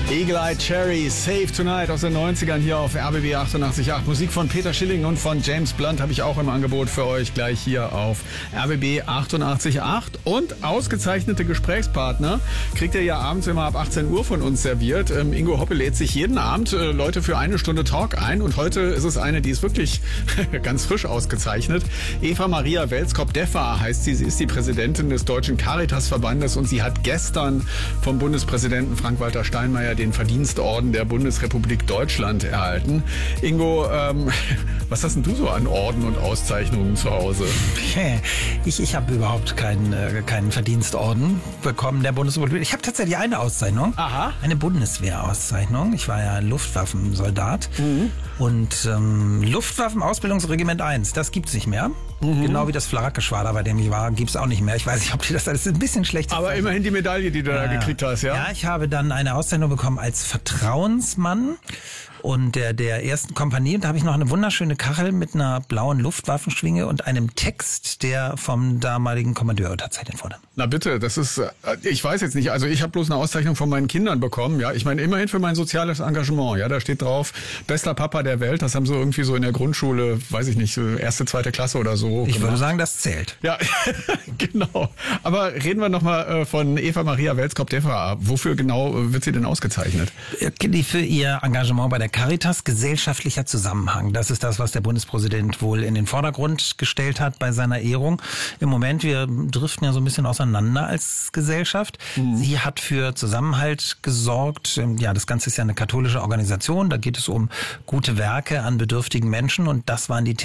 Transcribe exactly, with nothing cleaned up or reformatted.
Eagle Eye Cherry, Save Tonight aus den neunzigern hier auf R B B achtundachtzig Komma acht. Musik von Peter Schilling und von James Blunt habe ich auch im Angebot für euch gleich hier auf R B B achtundachtzig Komma acht. Und ausgezeichnete Gesprächspartner kriegt ihr ja abends immer ab achtzehn Uhr von uns serviert. Ähm, Ingo Hoppe lädt sich jeden Abend äh, Leute für eine Stunde Talk ein. Und heute ist es eine, die ist wirklich ganz frisch ausgezeichnet. Eva Maria Welskop-Deffa heißt sie. Sie ist die Präsidentin des Deutschen Caritas-Verbandes und sie hat gestern vom Bundespräsidenten Frank-Walter Steinmeier den Verdienstorden der Bundesrepublik Deutschland erhalten. Ingo, ähm, was hast denn du so an Orden und Auszeichnungen zu Hause? Ich, ich habe überhaupt keinen, äh, keinen Verdienstorden bekommen der Bundesrepublik. Ich habe tatsächlich eine Auszeichnung. Aha. Eine Bundeswehrauszeichnung. Ich war ja Luftwaffensoldat. Mhm. Und ähm, Luftwaffenausbildungsregiment eins, das gibt's nicht mehr. Mhm. Genau wie das Flak-Geschwader, bei dem ich war, gibt's auch nicht mehr. Ich weiß nicht, ob die das alles ein bisschen schlecht ist. Aber immerhin die Medaille, die du ja, da gekriegt hast, ja? Ja, ich habe dann eine Auszeichnung bekommen als Vertrauensmann und der, der ersten Kompanie. Und da habe ich noch eine wunderschöne Kachel mit einer blauen Luftwaffenschwinge und einem Text, der vom damaligen Kommandeur unterzeichnet wurde. Na bitte, das ist, ich weiß jetzt nicht, also ich habe bloß eine Auszeichnung von meinen Kindern bekommen, ja. Ich meine, immerhin für mein soziales Engagement, ja. Da steht drauf, bester Papa der Welt. Das haben sie irgendwie so in der Grundschule, weiß ich nicht, erste, zweite Klasse oder so Ich gemacht. würde sagen, das zählt. Ja, genau. Aber reden wir nochmal von Eva Maria Welskop-Deffa. Wofür genau wird sie denn ausgezeichnet? Für ihr Engagement bei der Caritas, gesellschaftlicher Zusammenhang. Das ist das, was der Bundespräsident wohl in den Vordergrund gestellt hat bei seiner Ehrung. Im Moment, wir driften ja so ein bisschen auseinander als Gesellschaft. Mhm. Sie hat für Zusammenhalt gesorgt. Ja, das Ganze ist ja eine katholische Organisation. Da geht es um gute Werke an bedürftigen Menschen und das waren die Themen.